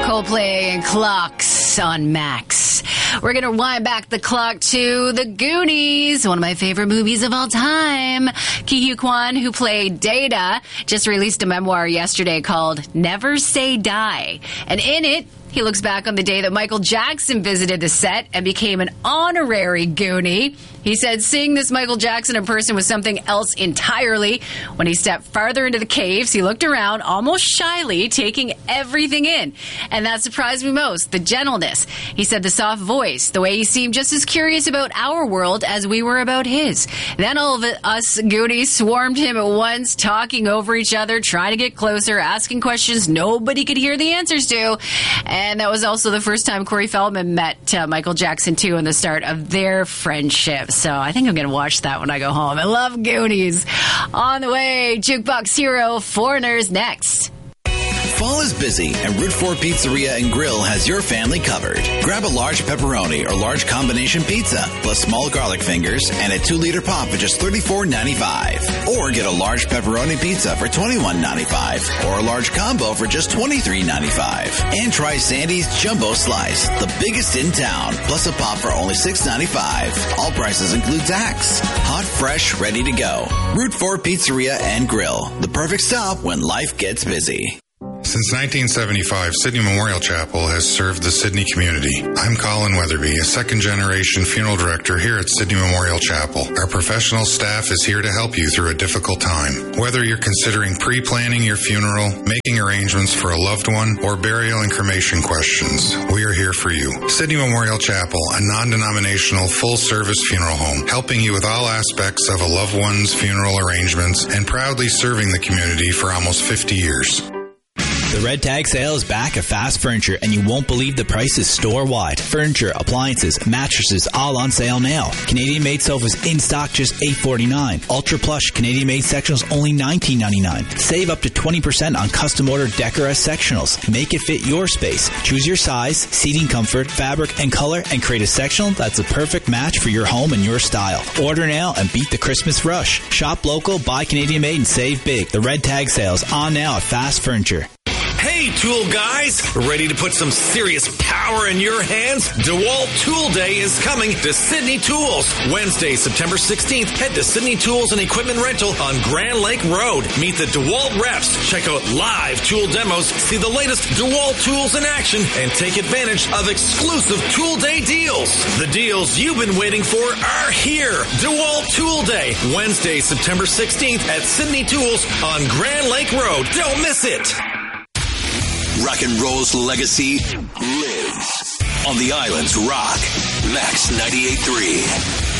Coldplay and Clocks on Max. We're going to wind back the clock to The Goonies, one of my favorite movies of all time. Ke Huy Quan, who played Data, just released a memoir yesterday called Never Say Die. And in it, he looks back on the day that Michael Jackson visited the set and became an honorary Goonie. He said seeing this Michael Jackson in person was something else entirely. When he stepped farther into the caves, he looked around almost shyly, taking everything in. And that surprised me most, the gentleness. He said the soft voice, the way he seemed just as curious about our world as we were about his. Then all of us Goonies swarmed him at once, talking over each other, trying to get closer, asking questions nobody could hear the answers to. And that was also the first time Corey Feldman met Michael Jackson, too, and the start of their friendship. So I think I'm going to watch that when I go home. I love Goonies. On the way, Jukebox Hero, Foreigners next. Fall is busy, and Route 4 Pizzeria and Grill has your family covered. Grab a large pepperoni or large combination pizza, plus small garlic fingers, and a 2-liter pop for just $34.95. Or get a large pepperoni pizza for $21.95, or a large combo for just $23.95. And try Sandy's Jumbo Slice, the biggest in town, plus a pop for only $6.95. All prices include tax. Hot, fresh, ready to go. Route 4 Pizzeria and Grill, the perfect stop when life gets busy. Since 1975, Sydney Memorial Chapel has served the Sydney community. I'm Colin Weatherby, a second-generation funeral director here at Sydney Memorial Chapel. Our professional staff is here to help you through a difficult time. Whether you're considering pre-planning your funeral, making arrangements for a loved one, or burial and cremation questions, we are here for you. Sydney Memorial Chapel, a non-denominational, full-service funeral home, helping you with all aspects of a loved one's funeral arrangements and proudly serving the community for almost 50 years. The Red Tag sale is back at Fast Furniture, and you won't believe the prices store-wide. Furniture, appliances, mattresses, all on sale now. Canadian-made sofas in stock, just $8.49. Ultra plush Canadian-made sectionals, only $19.99. Save up to 20% on custom-ordered Decora sectionals. Make it fit your space. Choose your size, seating comfort, fabric, and color, and create a sectional that's a perfect match for your home and your style. Order now and beat the Christmas rush. Shop local, buy Canadian-made, and save big. The Red Tag sale is on now at Fast Furniture. Hey, tool guys! Ready to put some serious power in your hands? DeWalt Tool Day is coming to Sydney Tools. Wednesday, September 16th, head to Sydney Tools and Equipment Rental on Grand Lake Road. Meet the DeWalt reps, check out live tool demos, see the latest DeWalt tools in action, and take advantage of exclusive Tool Day deals. The deals you've been waiting for are here. DeWalt Tool Day, Wednesday, September 16th at Sydney Tools on Grand Lake Road. Don't miss it! Rock and roll's legacy lives on the island's Rock, Max 98.3.